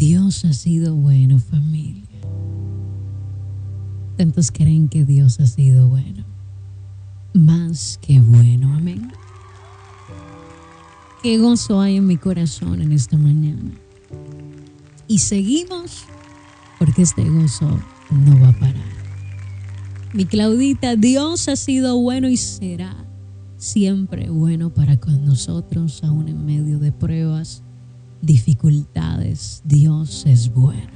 Dios ha sido bueno, familia. ¿Cuántos creen que Dios ha sido bueno? Más que bueno, amén. Qué gozo hay en mi corazón en esta mañana. Y seguimos porque este gozo no va a parar. Mi Claudita, Dios ha sido bueno y será siempre bueno para con nosotros, aún en medio de pruebas, dificultades. Dios es bueno.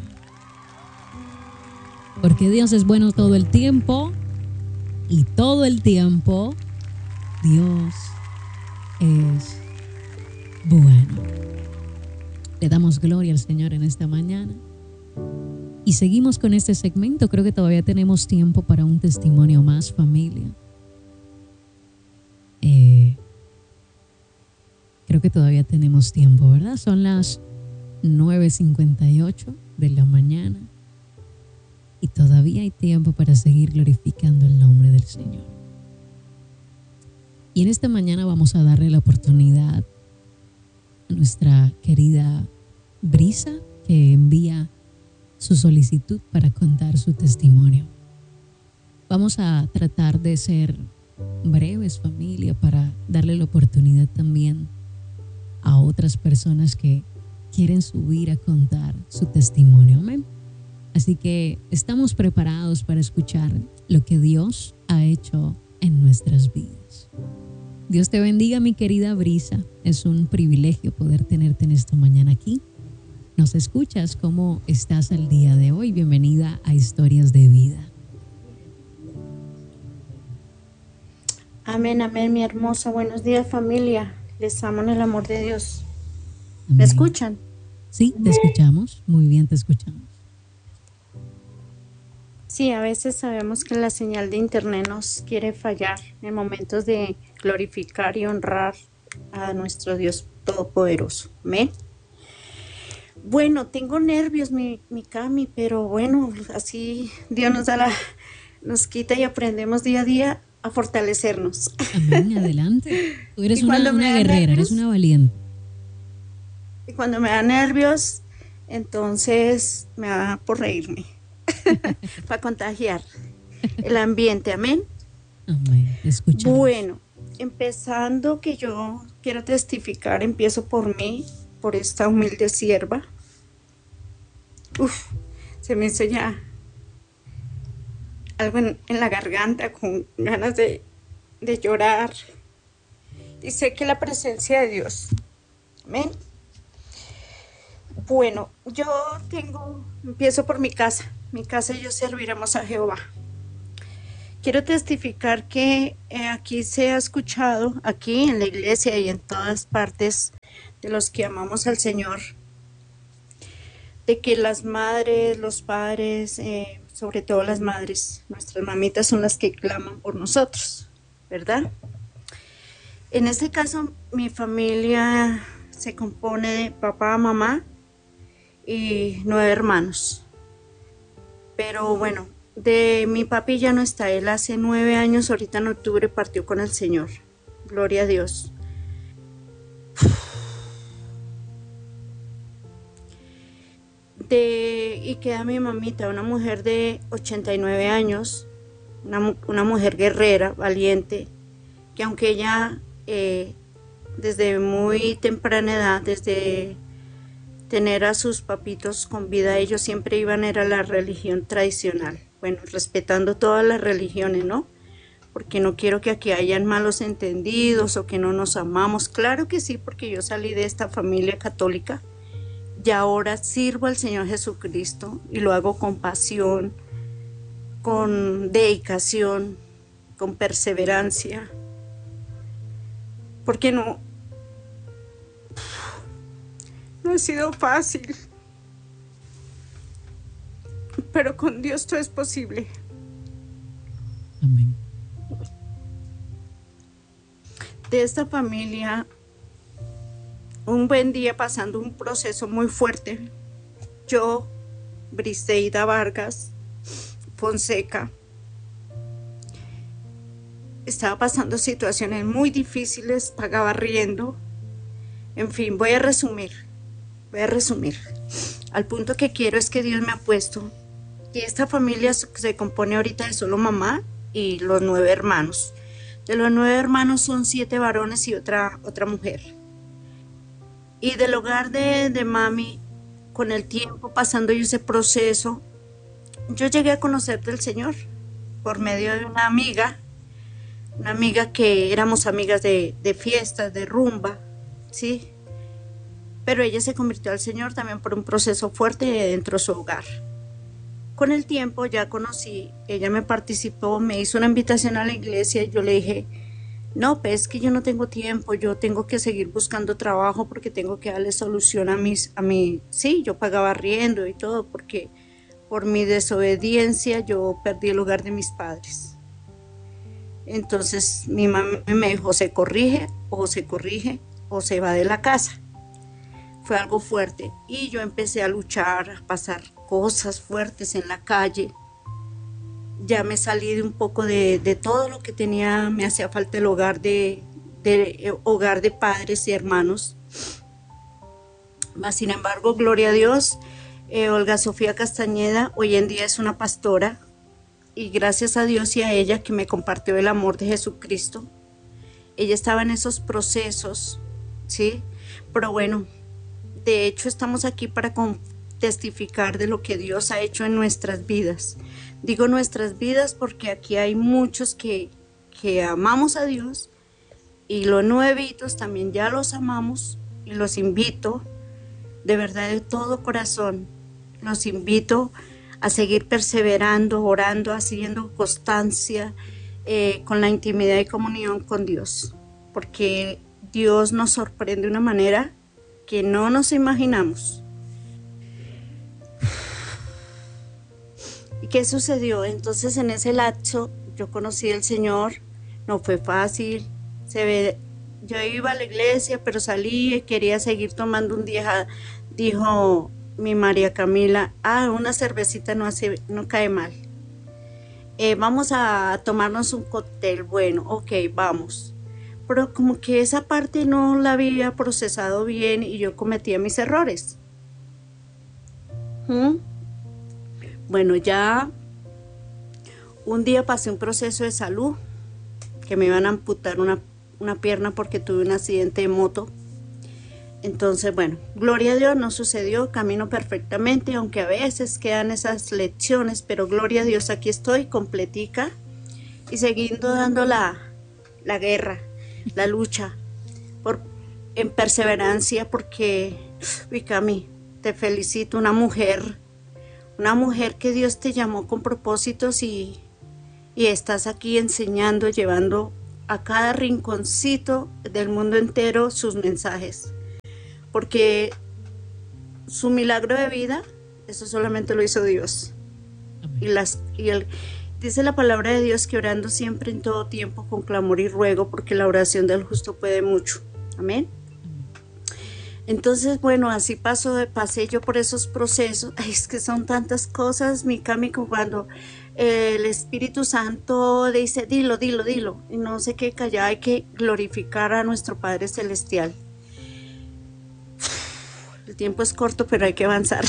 Porque Dios es bueno todo el tiempo y todo el tiempo Dios es bueno. Le damos gloria al Señor en esta mañana. Y seguimos con este segmento. Creo que todavía tenemos tiempo para un testimonio más, familia. Creo que todavía tenemos tiempo, ¿verdad? Son las 9:58 de la mañana. Y todavía hay tiempo para seguir glorificando el nombre del Señor. Y en esta mañana vamos a darle la oportunidad a nuestra querida Brisa, que envía su solicitud para contar su testimonio. Vamos a tratar de ser breves, familia, para darle la oportunidad también a otras personas que quieren subir a contar su testimonio. Amén. Así que estamos preparados para escuchar lo que Dios ha hecho en nuestras vidas. Dios te bendiga, mi querida Brisa. Es un privilegio poder tenerte en esta mañana aquí. ¿Nos escuchas? ¿Cómo estás el día de hoy? Bienvenida a Historias de Vida. Amén, amén, mi hermosa. Buenos días, familia. Les amo en el amor de Dios. Amén. ¿Me escuchan? Sí, te escuchamos. Muy bien, te escuchamos. Sí, a veces sabemos que la señal de internet nos quiere fallar en momentos de glorificar y honrar a nuestro Dios Todopoderoso. Amén. Bueno, tengo nervios, mi Cami, pero bueno, así Dios nos quita y aprendemos día a día a fortalecernos. Amén, adelante. Tú eres una guerrera, nervios, eres una valiente. Y cuando me da nervios, entonces me da por reírme, para contagiar el ambiente, amén. Amén, te escuchamos. Bueno, empezando que yo quiero testificar, empiezo por mí, por esta humilde sierva. Se me hizo ya algo en la garganta, con ganas de llorar. Y sé que la presencia de Dios, amén. Bueno, empiezo por mi casa y yo serviremos a Jehová. Quiero testificar que aquí se ha escuchado, aquí en la iglesia y en todas partes de los que amamos al Señor, de que las madres, los padres, sobre todo las madres, nuestras mamitas son las que claman por nosotros, ¿verdad? En este caso, mi familia se compone de papá, mamá y 9 hermanos. Pero bueno, de mi papi ya no está, él hace 9 años, ahorita en octubre partió con el Señor. Gloria a Dios. Y queda mi mamita, una mujer de 89 años, una mujer guerrera, valiente, que aunque ella desde muy temprana edad, desde tener a sus papitos con vida, ellos siempre iban a la religión tradicional. Bueno, respetando todas las religiones, ¿no? Porque no quiero que aquí hayan malos entendidos o que no nos amamos. Claro que sí, porque yo salí de esta familia católica y ahora sirvo al Señor Jesucristo y lo hago con pasión, con dedicación, con perseverancia. Porque no ha sido fácil, pero con Dios todo es posible. Amén. De esta familia, un buen día pasando un proceso muy fuerte, yo, Briseida Vargas Fonseca, estaba pasando situaciones muy difíciles, pagaba arriendo, en fin, voy a resumir. al punto que quiero es que Dios me ha puesto que esta familia se compone ahorita de solo mamá y los 9 hermanos. De los 9 hermanos son 7 varones y otra mujer. Y del hogar de mami, con el tiempo pasando yo ese proceso, yo llegué a conocer del Señor por medio de una amiga que éramos amigas de fiestas, de rumba, ¿sí? Pero ella se convirtió al Señor también por un proceso fuerte dentro de su hogar. Con el tiempo ya conocí, ella me participó, me hizo una invitación a la iglesia y yo le dije, no, pues es que yo no tengo tiempo, yo tengo que seguir buscando trabajo porque tengo que darle solución sí, yo pagaba arriendo y todo porque por mi desobediencia yo perdí el hogar de mis padres. Entonces mi mamá me dijo, se corrige o se va de la casa. Fue algo fuerte y yo empecé a luchar, a pasar cosas fuertes en la calle. Ya me salí de un poco de todo lo que tenía, me hacía falta el hogar hogar de padres y hermanos. Sin embargo, gloria a Dios, Olga Sofía Castañeda hoy en día es una pastora y gracias a Dios y a ella que me compartió el amor de Jesucristo. Ella estaba en esos procesos, ¿sí? Pero bueno, de hecho estamos aquí para testificar de lo que Dios ha hecho en nuestras vidas. Digo nuestras vidas porque aquí hay muchos que amamos a Dios y los nuevitos también ya los amamos y los invito de verdad de todo corazón, los invito a seguir perseverando, orando, haciendo constancia con la intimidad y comunión con Dios, porque Dios nos sorprende de una manera que no nos imaginamos. ¿Y qué sucedió? Entonces en ese lapso yo conocí al Señor, no fue fácil, yo iba a la iglesia pero salí y quería seguir tomando un día, dijo mi María Camila, una cervecita no cae mal, vamos a tomarnos un cóctel, bueno, ok, vamos. Pero como que esa parte no la había procesado bien y yo cometía mis errores. Bueno, ya un día pasé un proceso de salud, que me iban a amputar una pierna porque tuve un accidente de moto. Entonces, bueno, gloria a Dios, no sucedió, camino perfectamente, aunque a veces quedan esas lecciones, pero gloria a Dios, aquí estoy completica y siguiendo dando la guerra, la lucha en perseverancia, porque Cami, te felicito, una mujer que Dios te llamó con propósitos y estás aquí enseñando, llevando a cada rinconcito del mundo entero sus mensajes, porque su milagro de vida, eso solamente lo hizo Dios. Dice la palabra de Dios que orando siempre en todo tiempo con clamor y ruego, porque la oración del justo puede mucho. Amén. Entonces, bueno, así pasé yo por esos procesos. Ay, es que son tantas cosas, mi Cami, cuando el Espíritu Santo dice, dilo, y no sé qué callar, hay que glorificar a nuestro Padre Celestial. El tiempo es corto, pero hay que avanzar.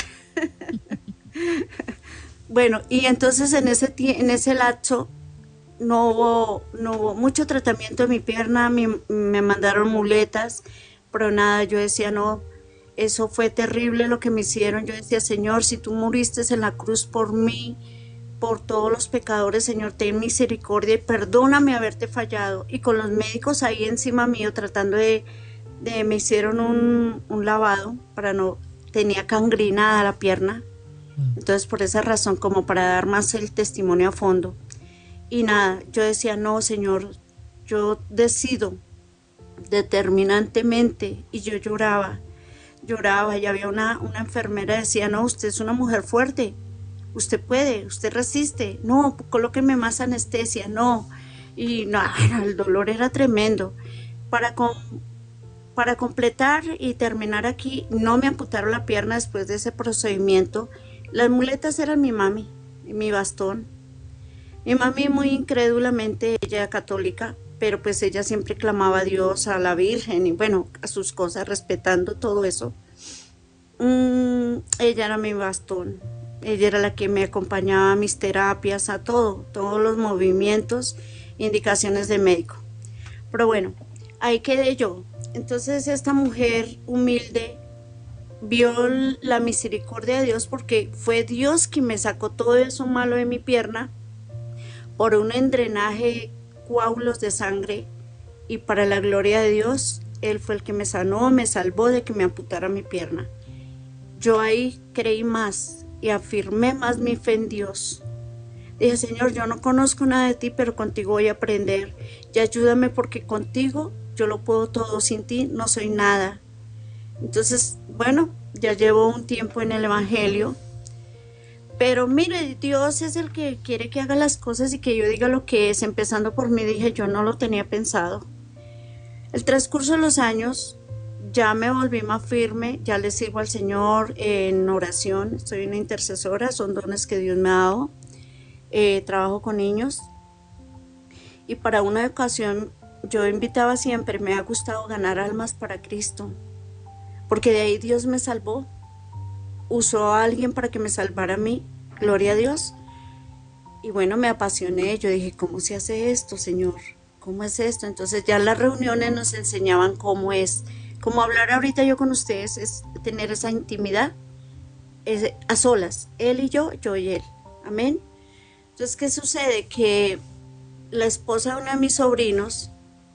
Bueno, y entonces en ese lapso no hubo mucho tratamiento de mi pierna, me mandaron muletas, pero nada, yo decía, no, eso fue terrible lo que me hicieron. Yo decía, Señor, si tú muriste en la cruz por mí, por todos los pecadores, Señor, ten misericordia y perdóname haberte fallado. Y con los médicos ahí encima mío tratando me hicieron un lavado tenía gangrenada la pierna. Entonces por esa razón, como para dar más el testimonio a fondo. Y nada, yo decía, no, Señor, yo decido determinantemente, y yo lloraba, y había una enfermera decía, no, usted es una mujer fuerte, usted puede, usted resiste, no, colóquenme más anestesia, no, y no, el dolor era tremendo. Para completar y terminar aquí, no me amputaron la pierna después de ese procedimiento. Las muletas eran mi mami y mi bastón. Mi mami muy incrédulamente, ella católica, pero pues ella siempre clamaba a Dios, a la Virgen y bueno, a sus cosas, respetando todo eso. ella era mi bastón. Ella era la que me acompañaba a mis terapias, a todo, todos los movimientos, indicaciones de médico. Pero bueno, ahí quedé yo. Entonces esta mujer humilde vio la misericordia de Dios porque fue Dios quien me sacó todo eso malo de mi pierna por un drenaje, coágulos de sangre, y para la gloria de Dios, Él fue el que me sanó, me salvó de que me amputara mi pierna. Yo ahí creí más y afirmé más mi fe en Dios. Dije, Señor, yo no conozco nada de ti, pero contigo voy a aprender. Y ayúdame porque contigo yo lo puedo todo, sin ti no soy nada. Entonces, bueno, ya llevo un tiempo en el Evangelio. Pero mire, Dios es el que quiere que haga las cosas y que yo diga lo que es. Empezando por mí, dije, yo no lo tenía pensado. El transcurso de los años, ya me volví más firme, ya le sirvo al Señor en oración, estoy una intercesora, son dones que Dios me ha dado. Trabajo con niños y para una ocasión yo invitaba siempre, me ha gustado ganar almas para Cristo, porque de ahí Dios me salvó, usó a alguien para que me salvara a mí, gloria a Dios. Y bueno, me apasioné, yo dije, ¿cómo se hace esto, Señor? ¿Cómo es esto? Entonces ya en las reuniones nos enseñaban cómo es, como hablar ahorita yo con ustedes, es tener esa intimidad a solas, Él y yo y Él, amén. Entonces, ¿qué sucede? Que la esposa de uno de mis sobrinos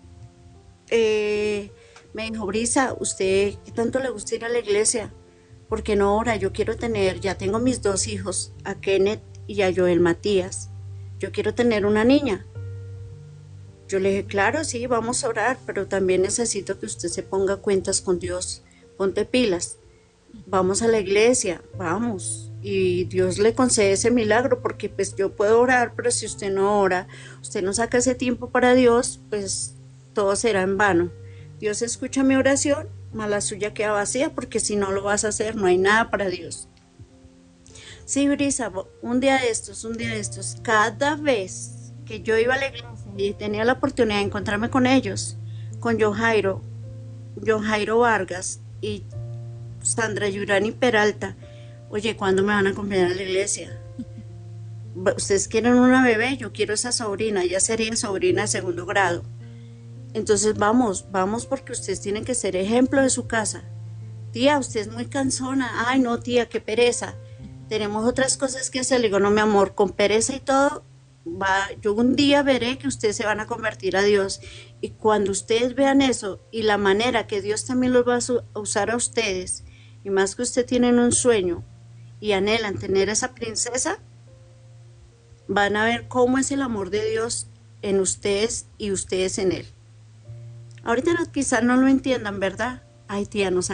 me dijo, Brisa, ¿usted qué tanto le gusta ir a la iglesia? ¿Por qué no ora? Yo quiero tener, ya tengo mis 2 hijos, a Kenneth y a Joel Matías. Yo quiero tener una niña. Yo le dije, claro, sí, vamos a orar, pero también necesito que usted se ponga cuentas con Dios. Ponte pilas. Vamos a la iglesia, vamos. Y Dios le concede ese milagro, porque pues yo puedo orar, pero si usted no ora, usted no saca ese tiempo para Dios, pues todo será en vano. Dios escucha mi oración, mas la suya queda vacía, porque si no lo vas a hacer, no hay nada para Dios. Sí, Brisa, un día de estos, cada vez que yo iba a la iglesia y tenía la oportunidad de encontrarme con ellos, con John Jairo Vargas y Sandra Yurani Peralta, oye, ¿cuándo me van a acompañar a la iglesia? Ustedes quieren una bebé, yo quiero esa sobrina, ya sería sobrina de 2.º grado. Entonces vamos porque ustedes tienen que ser ejemplo de su casa. Tía, usted es muy cansona. Ay, no, tía, qué pereza. Tenemos otras cosas que hacer. Le digo, no, mi amor, con pereza y todo, yo un día veré que ustedes se van a convertir a Dios. Y cuando ustedes vean eso y la manera que Dios también los va a usar a ustedes, y más que ustedes tienen un sueño y anhelan tener esa princesa, van a ver cómo es el amor de Dios en ustedes y ustedes en Él. Ahorita quizás no lo entiendan, ¿verdad? Ay, tía, nos